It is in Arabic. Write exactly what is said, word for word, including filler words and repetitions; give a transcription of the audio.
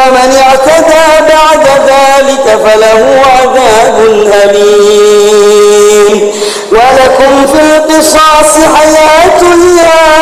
ومن اعتدى بعد ذلك فله عذاب أليم. ولكم في القصاص حياة يا